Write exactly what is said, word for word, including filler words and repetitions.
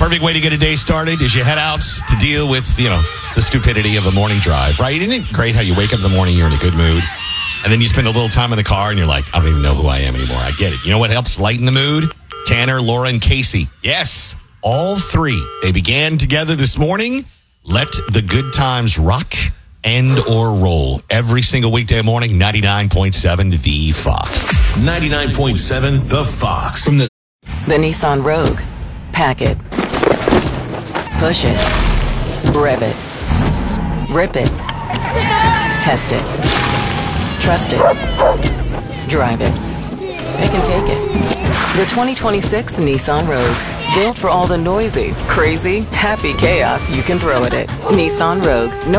Perfect way to get a day started is you head out to deal with, you know, the stupidity of a morning drive, right? Isn't it great how you wake up in the morning, you're in a good mood, and then you spend a little time in the car and you're like, I don't even know who I am anymore. I get it. You know what helps lighten the mood? Tanner, Laura, and Casey. Yes, all three. They began together this morning. Let the good times rock and or roll. Every single weekday morning, ninety-nine point seven The Fox. ninety-nine point seven The Fox. From the The Nissan Rogue. Pack it. Push it. Rev it. Rip it. Test it. Trust it. Drive it. Pick and take it. The twenty twenty-six Nissan Rogue. Built for all the noisy, crazy, happy chaos you can throw at it. Nissan Rogue.